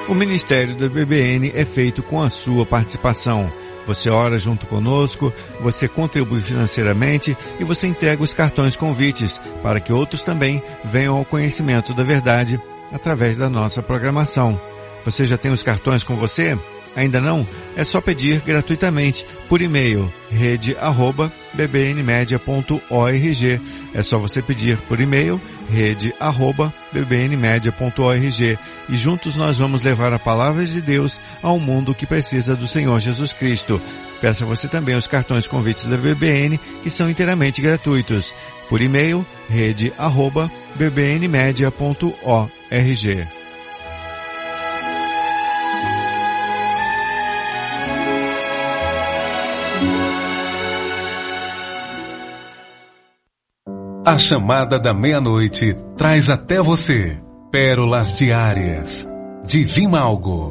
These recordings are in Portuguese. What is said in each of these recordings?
O Ministério da BBN é feito com a sua participação. Você ora junto conosco, você contribui financeiramente e você entrega os cartões convites para que outros também venham ao conhecimento da verdade através da nossa programação. Você já tem os cartões com você? Ainda não? É só pedir gratuitamente por e-mail rede@bbnmedia.org. É só você pedir por e-mail rede@bbnmedia.org e juntos nós vamos levar a palavra de Deus ao mundo que precisa do Senhor Jesus Cristo. Peça você também os cartões convites da BBN, que são inteiramente gratuitos. Por e-mail rede@bbnmedia.org. A chamada da meia-noite traz até você pérolas diárias de Vimalgo.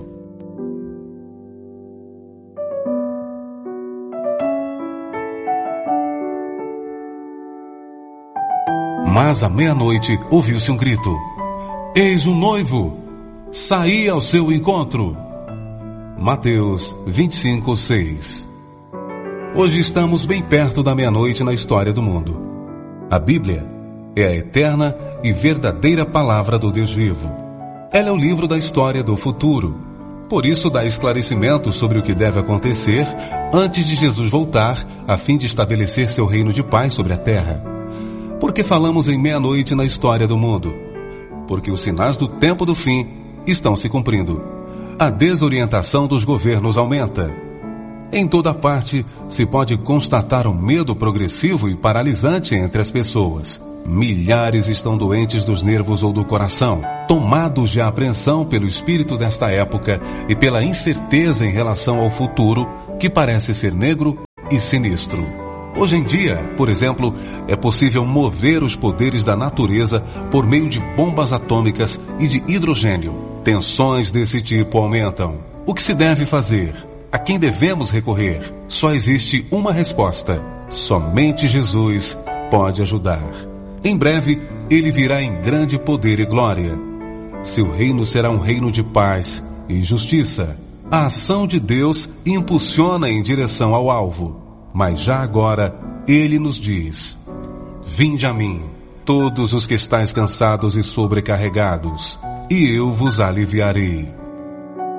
Mas à meia-noite ouviu-se um grito: Eis o noivo! Saí ao seu encontro! Mateus 25:6. Hoje estamos bem perto da meia-noite na história do mundo. A Bíblia é a eterna e verdadeira palavra do Deus vivo. Ela é o livro da história do futuro. Por isso dá esclarecimento sobre o que deve acontecer antes de Jesus voltar, a fim de estabelecer seu reino de paz sobre a terra. Por que falamos em meia-noite na história do mundo? Porque os sinais do tempo do fim estão se cumprindo. A desorientação dos governos aumenta. Em toda parte se pode constatar um medo progressivo e paralisante entre as pessoas. Milhares estão doentes dos nervos ou do coração, tomados de apreensão pelo espírito desta época e pela incerteza em relação ao futuro, que parece ser negro e sinistro. Hoje em dia, por exemplo, é possível mover os poderes da natureza por meio de bombas atômicas e de hidrogênio. Tensões desse tipo aumentam. O que se deve fazer? A quem devemos recorrer? Só existe uma resposta: somente Jesus pode ajudar. Em breve, ele virá em grande poder e glória. Seu reino será um reino de paz e justiça. A ação de Deus impulsiona em direção ao alvo. Mas já agora, ele nos diz: Vinde a mim, todos os que estáis cansados e sobrecarregados, e eu vos aliviarei.